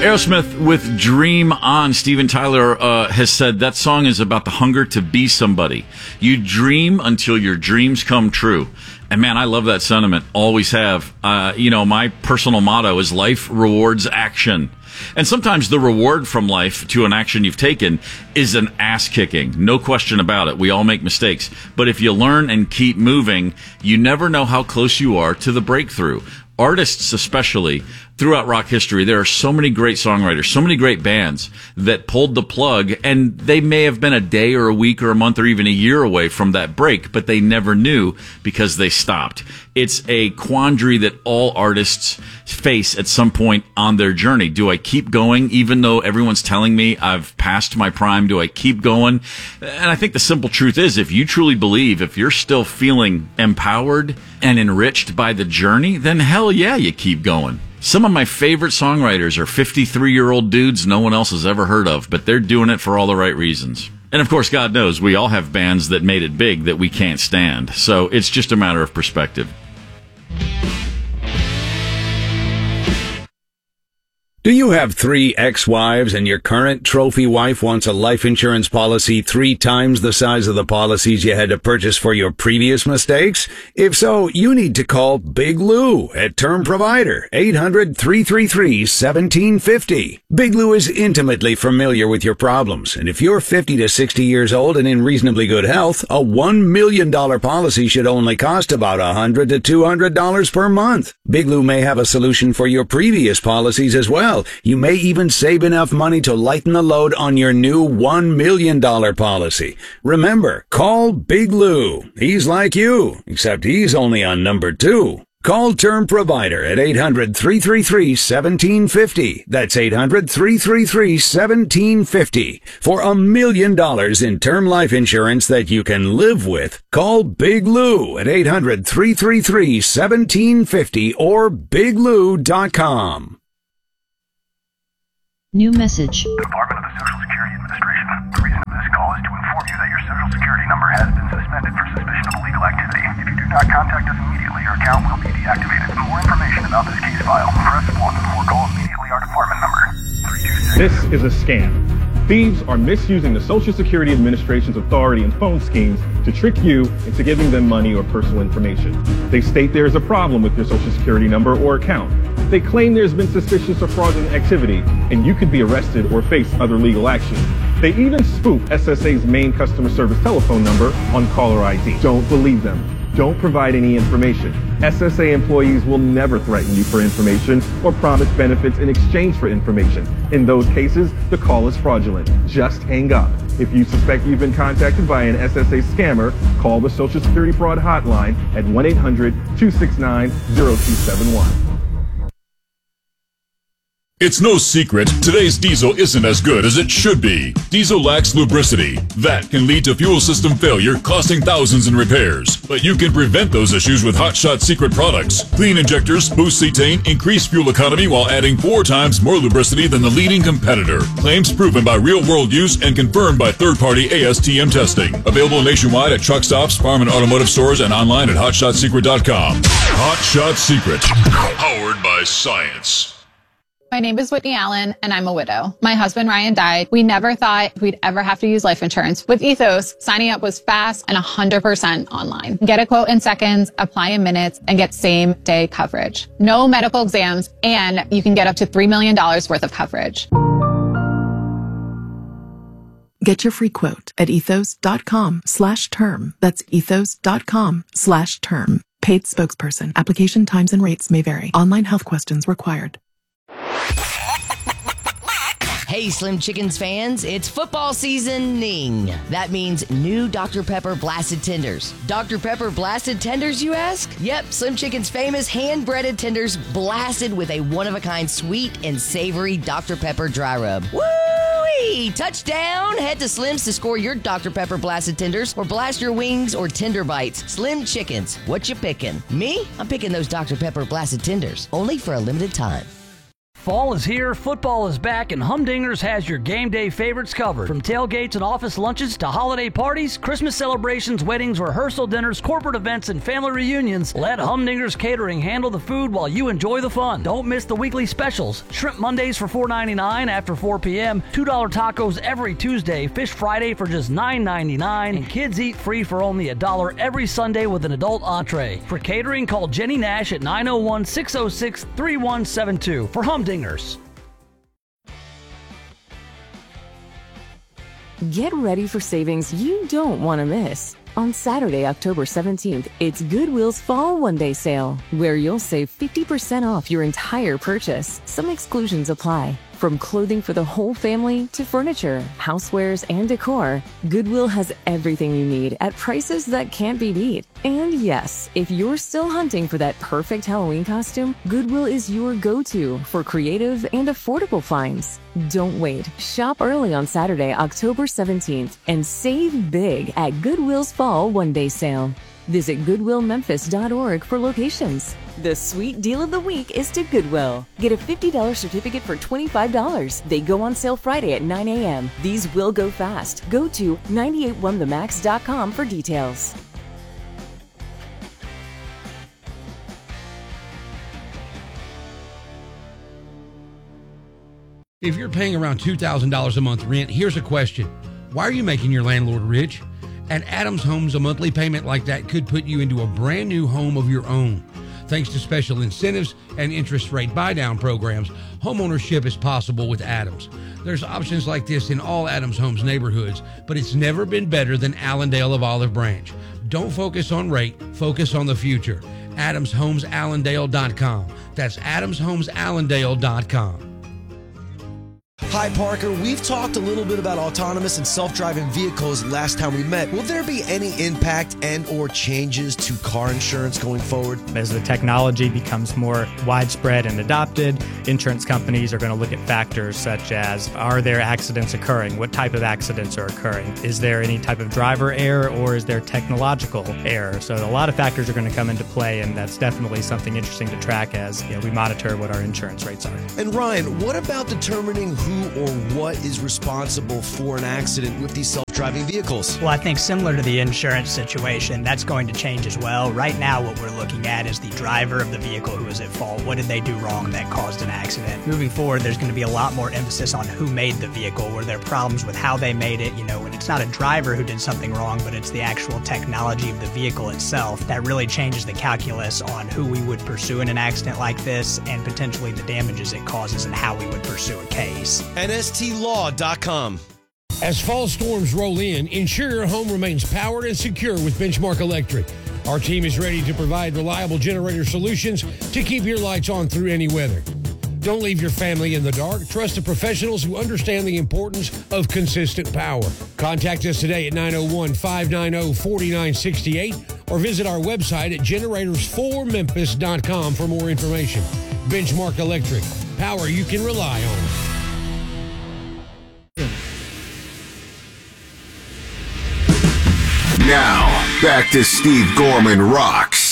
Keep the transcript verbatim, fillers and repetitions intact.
Aerosmith with Dream On. Steven Tyler uh, has said that song is about the hunger to be somebody. You dream until your dreams come true. And man, I love that sentiment. Always have. Uh, you know, my personal motto is life rewards action. And sometimes the reward from life to an action you've taken is an ass kicking. No question about it. We all make mistakes. But if you learn and keep moving, you never know how close you are to the breakthrough. Artists especially, throughout rock history, there are so many great songwriters, so many great bands that pulled the plug, and they may have been a day or a week or a month or even a year away from that break, but they never knew because they stopped. It's a quandary that all artists face at some point on their journey. Do I keep going even though everyone's telling me I've passed my prime? Do I keep going? And I think the simple truth is, if you truly believe, if you're still feeling empowered and enriched by the journey, then hell yeah, you keep going. Some of my favorite songwriters are fifty-three-year-old dudes no one else has ever heard of, but they're doing it for all the right reasons. And of course, God knows, we all have bands that made it big that we can't stand. So it's just a matter of perspective. Do you have three ex-wives and your current trophy wife wants a life insurance policy three times the size of the policies you had to purchase for your previous mistakes? If so, you need to call Big Lou at Term Provider, eight hundred, three three three, one seven five zero. Big Lou is intimately familiar with your problems, and if you're fifty to sixty years old and in reasonably good health, a one million dollars policy should only cost about one hundred to two hundred dollars per month. Big Lou may have a solution for your previous policies as well. You may even save enough money to lighten the load on your new one million dollars policy. Remember, call Big Lou. He's like you, except he's only on number two. Call Term Provider at eight hundred, three three three, one seven five zero. That's eight hundred, three three three, one seven five zero. For a million dollars in term life insurance that you can live with, call Big Lou at eight hundred, three three three, one seven five zero or big lou dot com. New message. Department of the Social Security Administration. The reason for this call is to inform you that your Social Security number has been suspended for suspicion of illegal activity. If you do not contact us immediately, your account will be deactivated. For more information about this case file, press one or call immediately our department number. three two six. This is a scam. Thieves are misusing the Social Security Administration's authority and phone schemes to trick you into giving them money or personal information. They state there is a problem with your Social Security number or account. They claim there's been suspicious or fraudulent activity, and you could be arrested or face other legal action. They even spoof S S A's main customer service telephone number on caller I D. Don't believe them. Don't provide any information. S S A employees will never threaten you for information or promise benefits in exchange for information. In those cases, the call is fraudulent. Just hang up. If you suspect you've been contacted by an S S A scammer, call the Social Security Fraud Hotline at one eight hundred, two six nine, zero two seven one. It's no secret, today's diesel isn't as good as it should be. Diesel lacks lubricity. That can lead to fuel system failure, costing thousands in repairs. But you can prevent those issues with Hot Shot Secret products. Clean injectors, boost cetane, increase fuel economy while adding four times more lubricity than the leading competitor. Claims proven by real-world use and confirmed by third-party A S T M testing. Available nationwide at truck stops, farm and automotive stores, and online at hot shot secret dot com. Hot Shot Secret. Powered by science. My name is Whitney Allen, and I'm a widow. My husband, Ryan, died. We never thought we'd ever have to use life insurance. With Ethos, signing up was fast and one hundred percent online. Get a quote in seconds, apply in minutes, and get same-day coverage. No medical exams, and you can get up to three million dollars worth of coverage. Get your free quote at ethos.com slash term. That's ethos.com slash term. Paid spokesperson. Application times and rates may vary. Online health questions required. Hey, Slim Chickens fans, it's football seasoning. That means new Doctor Pepper Blasted Tenders. Doctor Pepper Blasted Tenders, you ask? Yep, Slim Chicken's famous hand-breaded tenders blasted with a one-of-a-kind sweet and savory Doctor Pepper dry rub. Woo-wee! Touchdown! Head to Slim's to score your Doctor Pepper Blasted Tenders or blast your wings or tender bites. Slim Chickens, what you picking? Me? I'm picking those Doctor Pepper Blasted Tenders, only for a limited time. Fall is here, football is back, and Humdingers has your game day favorites covered. From tailgates and office lunches to holiday parties, Christmas celebrations, weddings, rehearsal dinners, corporate events, and family reunions, let Humdingers Catering handle the food while you enjoy the fun. Don't miss the weekly specials. Shrimp Mondays for four ninety-nine after four p.m., two dollar tacos every Tuesday, Fish Friday for just nine ninety-nine, and kids eat free for only a dollar every Sunday with an adult entree. For catering, call Jenny Nash at nine oh one, six oh six, three one seven two for Humdingers. Get ready for savings you don't want to miss. On Saturday, October seventeenth, it's Goodwill's Fall One-Day Sale, where you'll save fifty percent off your entire purchase. Some exclusions apply. From clothing for the whole family to furniture, housewares, and decor, Goodwill has everything you need at prices that can't be beat. And yes, if you're still hunting for that perfect Halloween costume, Goodwill is your go-to for creative and affordable finds. Don't wait. Shop early on Saturday, October seventeenth, and save big at Goodwill's Fall One-Day Sale. Visit goodwill memphis dot org for locations. The sweet deal of the week is to Goodwill. Get a fifty dollars certificate for twenty-five dollars. They go on sale Friday at nine a.m. These will go fast. Go to nine eight one the max dot com for details. If you're paying around two thousand dollars a month rent, here's a question. Why are you making your landlord rich? At Adams Homes, a monthly payment like that could put you into a brand new home of your own. Thanks to special incentives and interest rate buy-down programs, homeownership is possible with Adams. There's options like this in all Adams Homes neighborhoods, but it's never been better than Allendale of Olive Branch. Don't focus on rate, focus on the future. adams homes allendale dot com. That's adams homes allendale dot com. Hi, Parker. We've talked a little bit about autonomous and self-driving vehicles last time we met. Will there be any impact and or changes to car insurance going forward? As the technology becomes more widespread and adopted, insurance companies are going to look at factors such as, are there accidents occurring? What type of accidents are occurring? Is there any type of driver error, or is there technological error? So a lot of factors are going to come into play, and that's definitely something interesting to track as you know, we monitor what our insurance rates are. And Ryan, what about determining who or what is responsible for an accident with these self-driving vehicles? Well, I think similar to the insurance situation, that's going to change as well. Right now, what we're looking at is the driver of the vehicle who is at fault. What did they do wrong that caused an accident? Moving forward, there's going to be a lot more emphasis on who made the vehicle. Were there problems with how they made it? You know, when it's not a driver who did something wrong, but it's the actual technology of the vehicle itself, that really changes the calculus on who we would pursue in an accident like this and potentially the damages it causes and how we would pursue a case. N S T law dot com. As fall storms roll in, ensure your home remains powered and secure with Benchmark Electric. Our team is ready to provide reliable generator solutions to keep your lights on through any weather. Don't leave your family in the dark. Trust the professionals who understand the importance of consistent power. Contact us today at nine oh one, five nine zero, four nine six eight or visit our website at generators for memphis dot com for more information. Benchmark Electric. Power you can rely on. Now, back to Steve Gorman Rocks